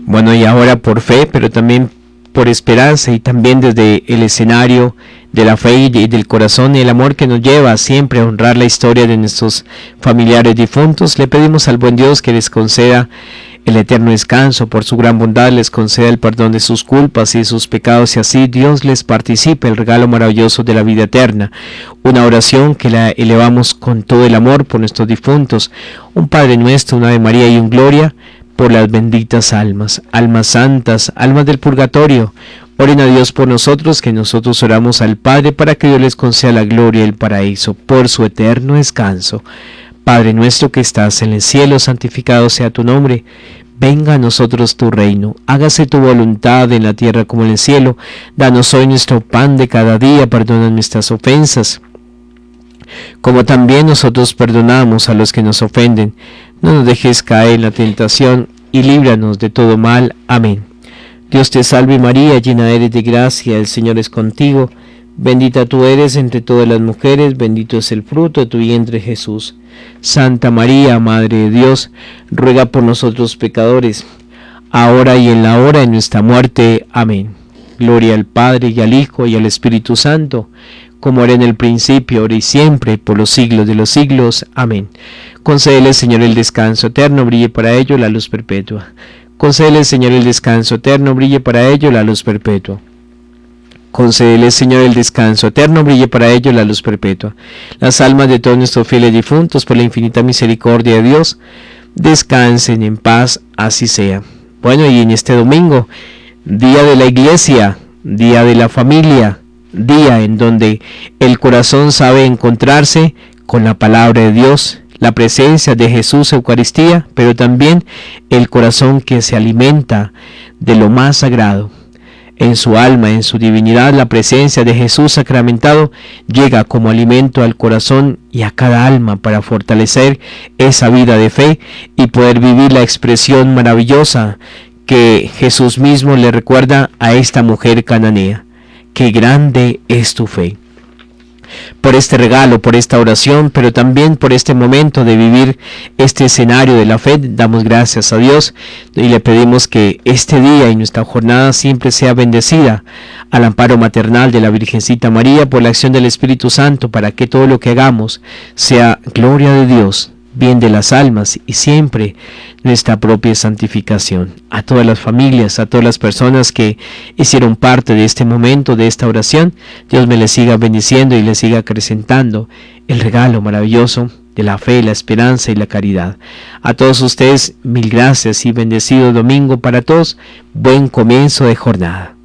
Bueno, y ahora por fe, pero también por esperanza y también desde el escenario de la fe y del corazón y el amor que nos lleva siempre a honrar la historia de nuestros familiares difuntos, le pedimos al buen Dios que les conceda el eterno descanso, por su gran bondad les conceda el perdón de sus culpas y de sus pecados, y así Dios les participe el regalo maravilloso de la vida eterna. Una oración que la elevamos con todo el amor por nuestros difuntos, un Padre Nuestro, una Ave María y un Gloria, por las benditas almas, almas santas, almas del purgatorio. Oren a Dios por nosotros, que nosotros oramos al Padre para que Dios les conceda la gloria y el paraíso por su eterno descanso. Padre nuestro que estás en el cielo, santificado sea tu nombre. Venga a nosotros tu reino, hágase tu voluntad en la tierra como en el cielo. Danos hoy nuestro pan de cada día, perdona nuestras ofensas, como también nosotros perdonamos a los que nos ofenden. No nos dejes caer en la tentación y líbranos de todo mal. Amén. Dios te salve María, llena eres de gracia, el Señor es contigo. Bendita tú eres entre todas las mujeres, bendito es el fruto de tu vientre Jesús. Santa María, Madre de Dios, ruega por nosotros pecadores, ahora y en la hora de nuestra muerte. Amén. Gloria al Padre y al Hijo y al Espíritu Santo, como era en el principio, ahora y siempre, por los siglos de los siglos. Amén. Concédele, Señor, el descanso eterno, brille para ello la luz perpetua. Concédele, Señor, el descanso eterno, brille para ello la luz perpetua. Concédele, Señor, el descanso eterno, brille para ello la luz perpetua. Las almas de todos nuestros fieles difuntos, por la infinita misericordia de Dios, descansen en paz, así sea. Bueno, y en este domingo, día de la iglesia, día de la familia, día en donde el corazón sabe encontrarse con la palabra de Dios, la presencia de Jesús, Eucaristía, pero también el corazón que se alimenta de lo más sagrado. En su alma, en su divinidad, la presencia de Jesús sacramentado llega como alimento al corazón y a cada alma para fortalecer esa vida de fe y poder vivir la expresión maravillosa que Jesús mismo le recuerda a esta mujer cananea. ¡Qué grande es tu fe! Por este regalo, por esta oración, pero también por este momento de vivir este escenario de la fe, damos gracias a Dios y le pedimos que este día y nuestra jornada siempre sea bendecida al amparo maternal de la Virgencita María por la acción del Espíritu Santo, para que todo lo que hagamos sea gloria de Dios, bien de las almas y siempre nuestra propia santificación. A todas las familias, a todas las personas que hicieron parte de este momento, de esta oración, Dios me les siga bendiciendo y les siga acrecentando el regalo maravilloso de la fe, la esperanza y la caridad. A todos ustedes, mil gracias y bendecido domingo para todos. Buen comienzo de jornada.